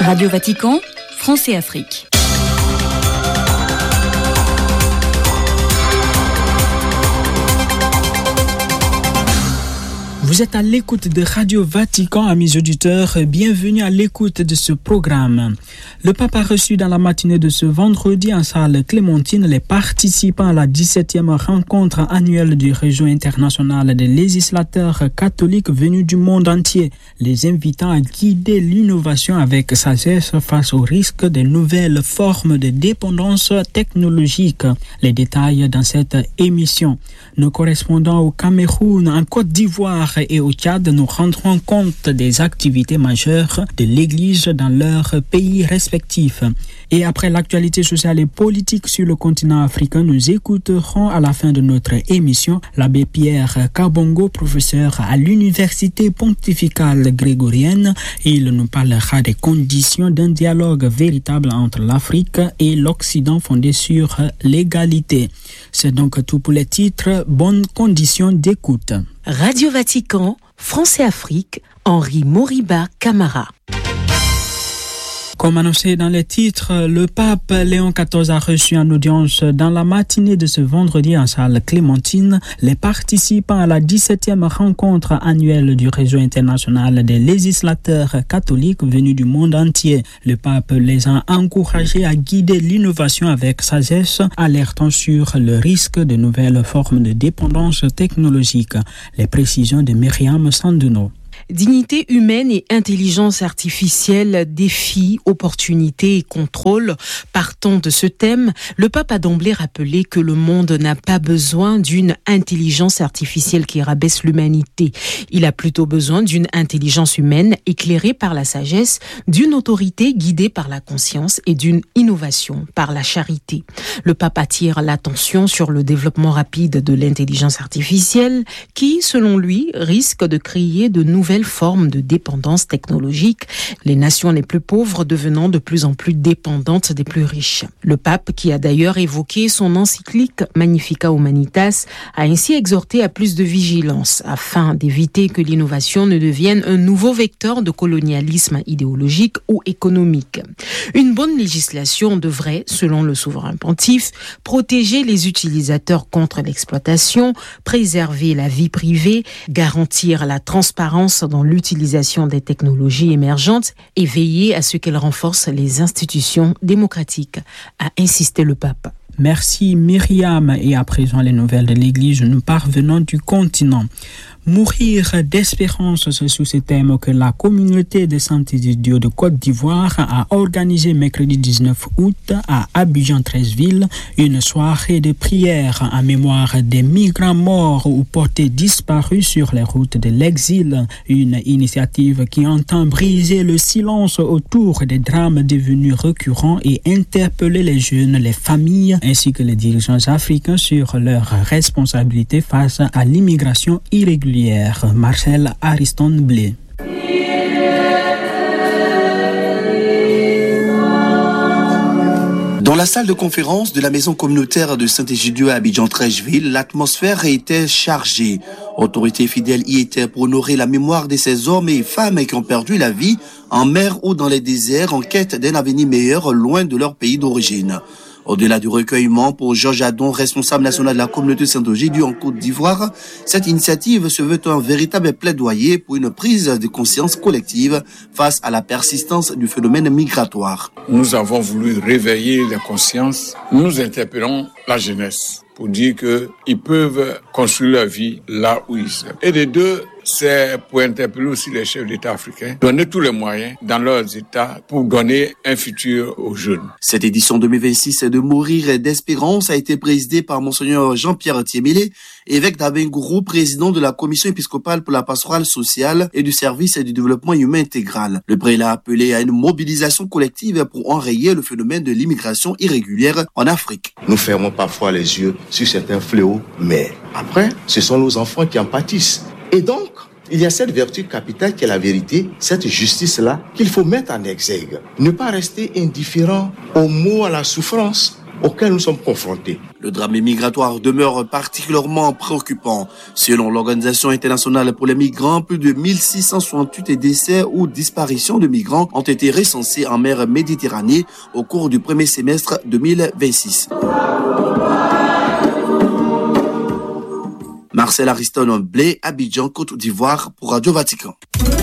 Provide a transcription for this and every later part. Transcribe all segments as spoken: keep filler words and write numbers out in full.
Radio Vatican, France et Afrique. Vous êtes à l'écoute de Radio Vatican, amis auditeurs. Bienvenue à l'écoute de ce programme. Le pape a reçu dans la matinée de ce vendredi en salle Clémentine les participants à la dix-septième rencontre annuelle du réseau international des législateurs catholiques venus du monde entier, les invitant à guider l'innovation avec sagesse face au risque des nouvelles formes de dépendance technologique. Les détails dans cette émission. Nos correspondants au Cameroun, en Côte d'Ivoire et au Tchad nous rendront compte des activités majeures de l'Église dans leurs pays respectifs. Et après l'actualité sociale et politique sur le continent africain, nous écouterons à la fin de notre émission l'abbé Pierre Kabongo, professeur à l'Université pontificale grégorienne. Il nous parlera des conditions d'un dialogue véritable entre l'Afrique et l'Occident fondé sur l'égalité. C'est donc tout pour les titres. Bonnes conditions d'écoute. Radio Vatican, France et Afrique, Henri Moriba Camara. Comme annoncé dans les titres, le pape Léon quatorze a reçu en audience dans la matinée de ce vendredi en salle Clémentine les participants à la dix-septième rencontre annuelle du réseau international des législateurs catholiques venus du monde entier. Le pape les a encouragés à guider l'innovation avec sagesse, alertant sur le risque de nouvelles formes de dépendance technologique. Les précisions de Myriam Sanduno. Dignité humaine et intelligence artificielle, défis, opportunités et contrôle. Partant de ce thème, le pape a d'emblée rappelé que le monde n'a pas besoin d'une intelligence artificielle qui rabaisse l'humanité. Il a plutôt besoin d'une intelligence humaine éclairée par la sagesse, d'une autorité guidée par la conscience et d'une innovation par la charité. Le pape attire l'attention sur le développement rapide de l'intelligence artificielle qui, selon lui, risque de créer de nouvelles formes de dépendance technologique, les nations les plus pauvres devenant de plus en plus dépendantes des plus riches. Le pape, qui a d'ailleurs évoqué son encyclique Magnificat Humanitas, a ainsi exhorté à plus de vigilance afin d'éviter que l'innovation ne devienne un nouveau vecteur de colonialisme idéologique ou économique. Une bonne législation devrait, selon le souverain pontife, protéger les utilisateurs contre l'exploitation, préserver la vie privée, garantir la transparence dans l'utilisation des technologies émergentes et veiller à ce qu'elles renforcent les institutions démocratiques, a insisté le pape. Merci Myriam. Et à présent les nouvelles de l'Église, nous parvenons du continent. Mourir d'espérance, c'est sous ce thème que la communauté de Saint-Egidio de Côte d'Ivoire a organisé mercredi dix-neuf août à Abidjan-Treichville une soirée de prière en mémoire des migrants morts ou portés disparus sur les routes de l'exil. Une initiative qui entend briser le silence autour des drames devenus récurrents et interpeller les jeunes, les familles ainsi que les dirigeants africains sur leurs responsabilités face à l'immigration irrégulière. Marcel Ariston Blé. Dans la salle de conférence de la maison communautaire de Saint-Egidio à Abidjan-Treichville, l'atmosphère était chargée. Autorités fidèles y étaient pour honorer la mémoire de ces hommes et femmes qui ont perdu la vie en mer ou dans les déserts en quête d'un avenir meilleur loin de leur pays d'origine. Au-delà du recueillement pour Georges Adon, responsable national de la communauté Saint-Egidio en Côte d'Ivoire, cette initiative se veut un véritable plaidoyer pour une prise de conscience collective face à la persistance du phénomène migratoire. Nous avons voulu réveiller les consciences. Nous interpellons la jeunesse pour dire qu'ils peuvent construire leur vie là où ils sont. Et les deux, c'est pour interpeller aussi les chefs d'État africains, donner tous les moyens dans leurs États pour donner un futur aux jeunes. Cette édition deux mille vingt-six de Mourir d'espérance a été présidée par Monseigneur Jean-Pierre Thiemélé, évêque d'Abengourou, président de la Commission épiscopale pour la pastorale sociale et du service et du développement humain intégral. Le prélat a appelé à une mobilisation collective pour enrayer le phénomène de l'immigration irrégulière en Afrique. Nous fermons parfois les yeux sur certains fléaux, mais après, ce sont nos enfants qui en pâtissent. Et donc, il y a cette vertu capitale qui est la vérité, cette justice-là qu'il faut mettre en exergue. Ne pas rester indifférent aux maux, à la souffrance, auxquels nous sommes confrontés. Le drame migratoire demeure particulièrement préoccupant. Selon l'Organisation internationale pour les migrants, plus de mille six cent soixante-huit décès ou disparitions de migrants ont été recensés en mer Méditerranée au cours du premier semestre deux mille vingt-six. Marcel Ariston Blé, Abidjan, Côte d'Ivoire pour Radio Vatican.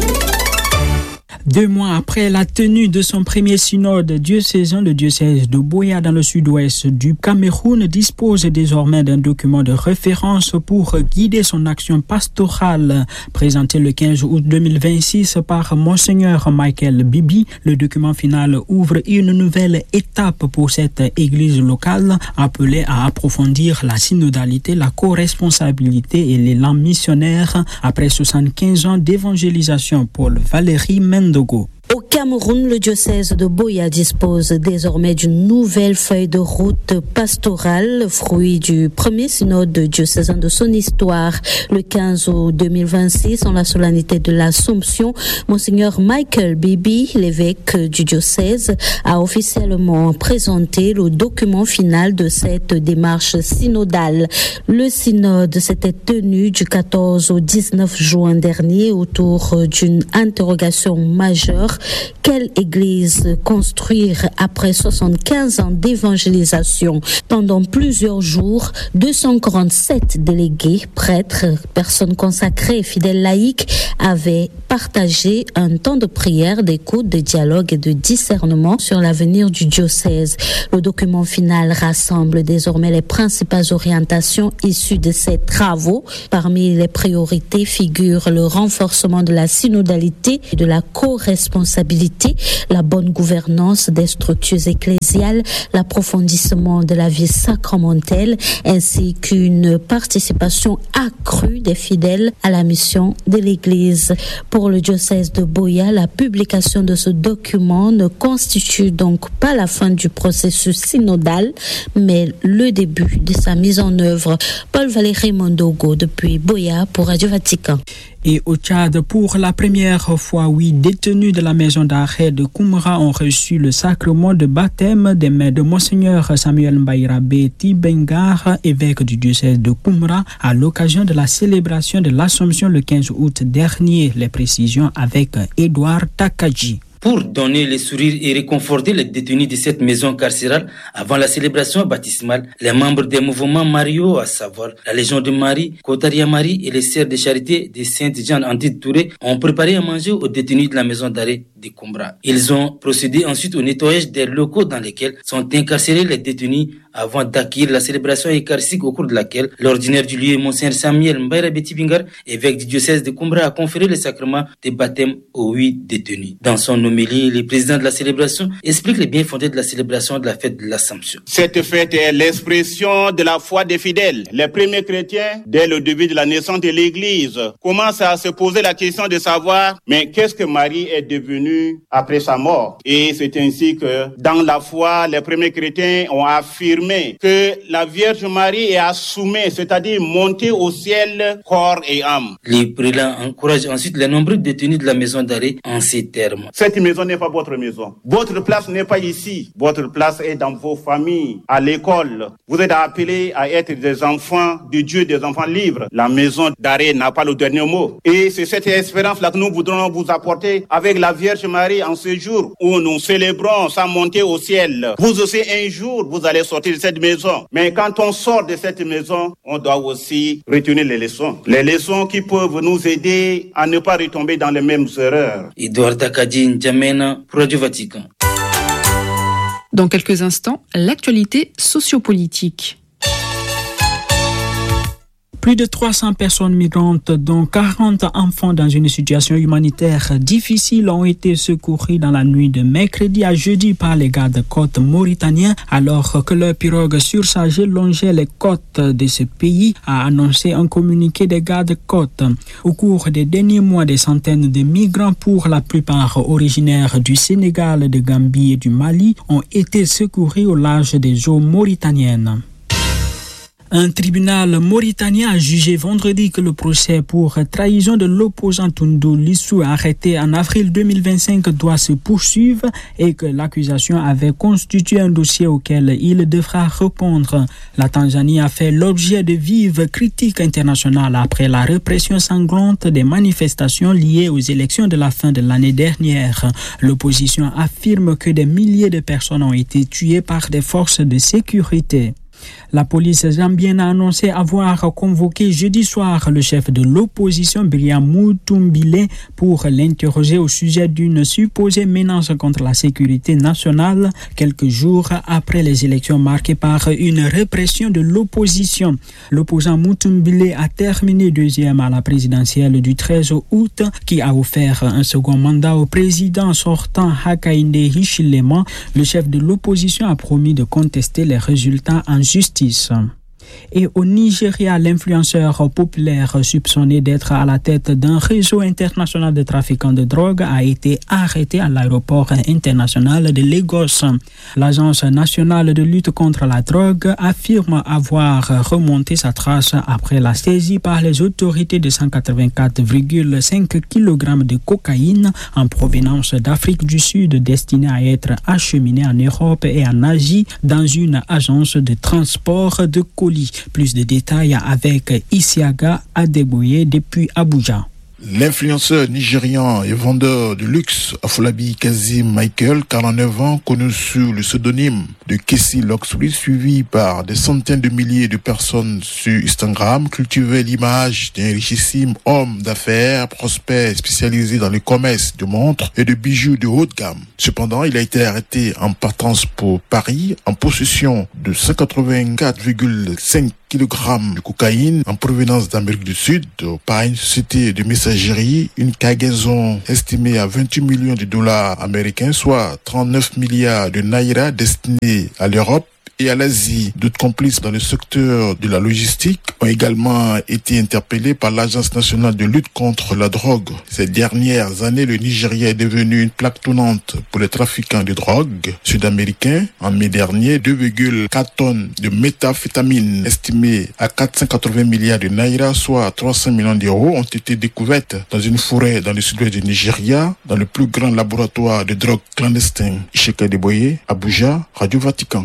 Deux mois après la tenue de son premier synode diocésain, le diocèse de Buea dans le sud-ouest du Cameroun dispose désormais d'un document de référence pour guider son action pastorale. Présenté le quinze août deux mille vingt-six par Monseigneur Michael Bibi, le document final ouvre une nouvelle étape pour cette église locale appelée à approfondir la synodalité, la co-responsabilité et l'élan missionnaire après soixante-quinze ans d'évangélisation. Paul Valéry Mendogo. Au Cameroun, le diocèse de Buea dispose désormais d'une nouvelle feuille de route pastorale, fruit du premier synode diocésain de son histoire. Le quinze août deux mille vingt-six, en la solennité de l'Assomption, Monseigneur Michael Bibi, l'évêque du diocèse, a officiellement présenté le document final de cette démarche synodale. Le synode s'était tenu du quatorze au dix-neuf juin dernier autour d'une interrogation majeure. Quelle église construire après soixante-quinze ans d'évangélisation? Pendant plusieurs jours, deux cent quarante-sept délégués, prêtres, personnes consacrées, fidèles laïcs avaient partagé un temps de prière, d'écoute, de dialogue et de discernement sur l'avenir du diocèse. Le document final rassemble désormais les principales orientations issues de ces travaux. Parmi les priorités figurent le renforcement de la synodalité et de la co-responsabilité, la bonne gouvernance des structures ecclésiales, l'approfondissement de la vie sacramentelle, ainsi qu'une participation accrue des fidèles à la mission de l'Église. Pour le diocèse de Buea, la publication de ce document ne constitue donc pas la fin du processus synodal, mais le début de sa mise en œuvre. Paul Valéry Mendogo depuis Buea pour Radio Vatican. Et au Tchad, pour la première fois, huit détenus de la maison d'arrêt de Koumra ont reçu le sacrement de baptême des mains de Monseigneur Samuel Mbaïrabé Tibengar, évêque du diocèse de Koumra, à l'occasion de la célébration de l'Assomption le quinze août dernier. Les précisions avec Edouard Takadji. Pour donner le sourire et réconforter les détenus de cette maison carcérale avant la célébration baptismale, les membres des mouvements Mario, à savoir la Légion de Marie, Kotaria Marie et les Sœurs de Charité de Sainte-Jeanne Antide Touré, ont préparé à manger aux détenus de la maison d'arrêt de Koumra. Ils ont procédé ensuite au nettoyage des locaux dans lesquels sont incarcérés les détenus avant d'accueillir la célébration eucharistique au cours de laquelle l'ordinaire du lieu, Monseigneur Samuel Mbaïrabé Tibengar, évêque du diocèse de Koumra, a conféré le sacrement de baptême aux huit détenus. Dans son homélie, le président de la célébration explique les biens fondés de la célébration de la fête de l'Assomption. Cette fête est l'expression de la foi des fidèles. Les premiers chrétiens, dès le début de la naissance de l'Église, commencent à se poser la question de savoir, mais qu'est-ce que Marie est devenue après sa mort? Et c'est ainsi que, dans la foi, les premiers chrétiens ont affirmé que la Vierge Marie est assommée, c'est-à-dire montée au ciel, corps et âme. Les prélats encouragent ensuite les nombreux détenus de la maison d'arrêt en ces termes. Cette maison n'est pas votre maison. Votre place n'est pas ici. Votre place est dans vos familles, à l'école. Vous êtes appelés à être des enfants de Dieu, des enfants libres. La maison d'arrêt n'a pas le dernier mot. Et c'est cette espérance-là que nous voudrons vous apporter avec la Vierge Marie en ce jour où nous célébrons sa montée au ciel. Vous aussi, un jour, vous allez sortir de cette maison. Mais quand on sort de cette maison, on doit aussi retenir les leçons. Les leçons qui peuvent nous aider à ne pas retomber dans les mêmes erreurs. Edouard Takadji N'Djamena pour Radio Vatican. Dans quelques instants, l'actualité sociopolitique. Plus de trois cents personnes migrantes, dont quarante enfants dans une situation humanitaire difficile, ont été secourues dans la nuit de mercredi à jeudi par les gardes-côtes mauritaniens, alors que leur pirogue surchargée longeait les côtes de ce pays, a annoncé un communiqué des gardes-côtes. Au cours des derniers mois, des centaines de migrants, pour la plupart originaires du Sénégal, de Gambie et du Mali, ont été secourus au large des eaux mauritaniennes. Un tribunal mauritanien a jugé vendredi que le procès pour trahison de l'opposant Tundu Lissu arrêté en avril deux mille vingt-cinq doit se poursuivre et que l'accusation avait constitué un dossier auquel il devra répondre. La Tanzanie a fait l'objet de vives critiques internationales après la répression sanglante des manifestations liées aux élections de la fin de l'année dernière. L'opposition affirme que des milliers de personnes ont été tuées par des forces de sécurité. La police zambienne a annoncé avoir convoqué jeudi soir le chef de l'opposition, Brian Mutumbile, pour l'interroger au sujet d'une supposée menace contre la sécurité nationale, quelques jours après les élections marquées par une répression de l'opposition. L'opposant Mutumbile a terminé deuxième à la présidentielle du treize août, qui a offert un second mandat au président sortant Hakainde Hichilema. Le chef de l'opposition a promis de contester les résultats en justice. Et au Nigeria, l'influenceur populaire soupçonné d'être à la tête d'un réseau international de trafiquants de drogue a été arrêté à l'aéroport international de Lagos. L'Agence nationale de lutte contre la drogue affirme avoir remonté sa trace après la saisie par les autorités de cent quatre-vingt-quatre virgule cinq kilogrammes de cocaïne en provenance d'Afrique du Sud destinée à être acheminée en Europe et en Asie dans une agence de transport de colis. Plus de détails avec Isiaga Adeboye depuis Abuja. L'influenceur nigérian et vendeur de luxe Afolabi Kazim Michael, quarante-neuf ans, connu sous le pseudonyme de Kessie Luxury, suivi par des centaines de milliers de personnes sur Instagram, cultivait l'image d'un richissime homme d'affaires prospère spécialisé dans le commerce de montres et de bijoux de haute gamme. Cependant, il a été arrêté en partance pour Paris en possession de cent quatre-vingt-quatre virgule cinq kilogrammes de cocaïne en provenance d'Amérique du Sud par une société de messagerie, une cargaison estimée à vingt-huit millions de dollars américains, soit trente-neuf milliards de naira destinés à l'Europe et à l'Asie. D'autres complices dans le secteur de la logistique ont également été interpellés par l'Agence nationale de lutte contre la drogue. Ces dernières années, le Nigeria est devenu une plaque tournante pour les trafiquants de drogue sud-américains. En mai dernier, deux virgule quatre tonnes de méthamphétamine estimées à quatre cent quatre-vingts milliards de naira, soit trois cents millions d'euros, ont été découvertes dans une forêt dans le sud-ouest du Nigeria, dans le plus grand laboratoire de drogue clandestin. Isheka Deboye, Abuja, Radio Vatican.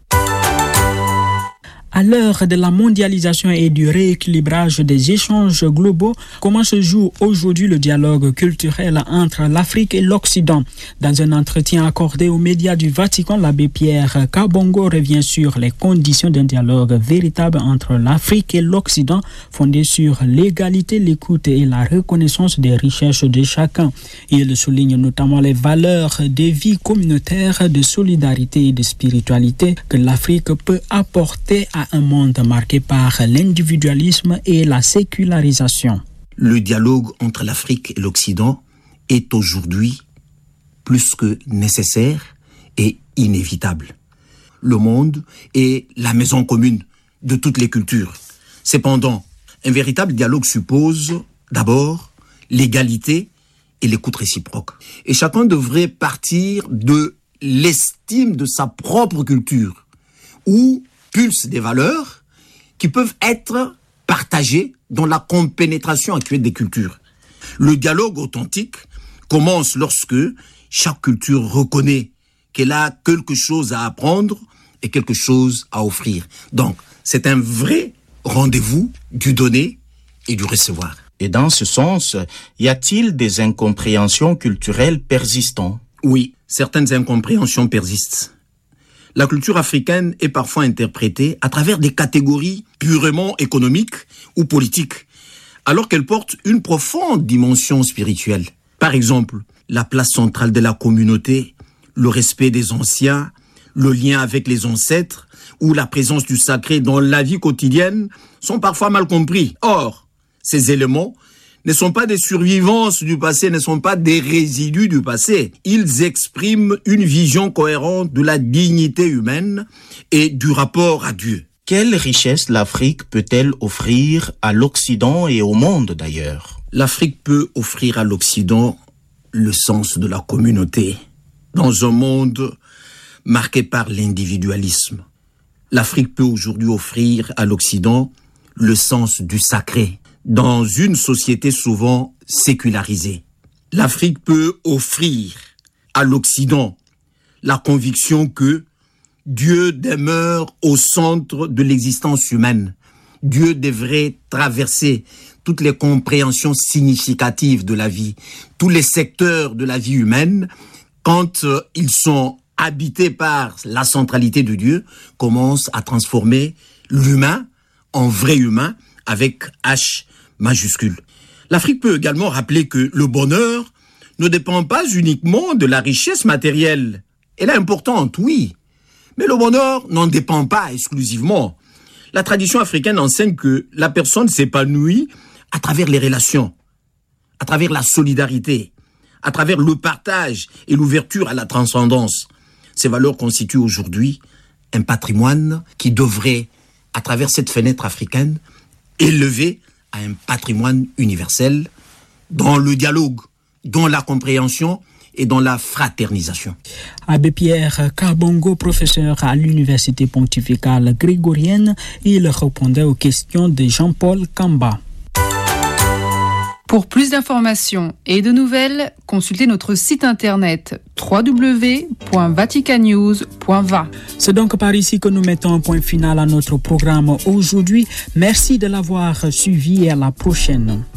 À l'heure de la mondialisation et du rééquilibrage des échanges globaux, comment se joue aujourd'hui le dialogue culturel entre l'Afrique et l'Occident? Dans un entretien accordé aux médias du Vatican, l'abbé Pierre Kabongo revient sur les conditions d'un dialogue véritable entre l'Afrique et l'Occident, fondé sur l'égalité, l'écoute et la reconnaissance des richesses de chacun. Il souligne notamment les valeurs de vie communautaire, de solidarité et de spiritualité que l'Afrique peut apporter à un monde marqué par l'individualisme et la sécularisation. Le dialogue entre l'Afrique et l'Occident est aujourd'hui plus que nécessaire et inévitable. Le monde est la maison commune de toutes les cultures. Cependant, un véritable dialogue suppose d'abord l'égalité et l'écoute réciproque. Et chacun devrait partir de l'estime de sa propre culture, où pulsent des valeurs qui peuvent être partagées dans la compénétration actuelle des cultures. Le dialogue authentique commence lorsque chaque culture reconnaît qu'elle a quelque chose à apprendre et quelque chose à offrir. Donc, c'est un vrai rendez-vous du donner et du recevoir. Et dans ce sens, y a-t-il des incompréhensions culturelles persistantes? Oui, certaines incompréhensions persistent. La culture africaine est parfois interprétée à travers des catégories purement économiques ou politiques, alors qu'elle porte une profonde dimension spirituelle. Par exemple, la place centrale de la communauté, le respect des anciens, le lien avec les ancêtres ou la présence du sacré dans la vie quotidienne sont parfois mal compris. Or, ces éléments ne sont pas des survivances du passé, ne sont pas des résidus du passé. Ils expriment une vision cohérente de la dignité humaine et du rapport à Dieu. Quelle richesse l'Afrique peut-elle offrir à l'Occident et au monde d'ailleurs? L'Afrique peut offrir à l'Occident le sens de la communauté dans un monde marqué par l'individualisme. L'Afrique peut aujourd'hui offrir à l'Occident le sens du sacré dans une société souvent sécularisée. L'Afrique peut offrir à l'Occident la conviction que Dieu demeure au centre de l'existence humaine. Dieu devrait traverser toutes les compréhensions significatives de la vie, tous les secteurs de la vie humaine, quand euh, ils sont habités par la centralité de Dieu, commencent à transformer l'humain en vrai humain avec H majuscule. L'Afrique peut également rappeler que le bonheur ne dépend pas uniquement de la richesse matérielle. Elle est importante, oui, mais le bonheur n'en dépend pas exclusivement. La tradition africaine enseigne que la personne s'épanouit à travers les relations, à travers la solidarité, à travers le partage et l'ouverture à la transcendance. Ces valeurs constituent aujourd'hui un patrimoine qui devrait, à travers cette fenêtre africaine, élever à un patrimoine universel dans le dialogue, dans la compréhension et dans la fraternisation. Abbé Pierre Kabongo, professeur à l'Université pontificale grégorienne, il répondait aux questions de Jean-Paul Kamba. Pour plus d'informations et de nouvelles, consultez notre site internet w w w point vatican news point v a. C'est donc par ici que nous mettons un point final à notre programme aujourd'hui. Merci de l'avoir suivi et à la prochaine.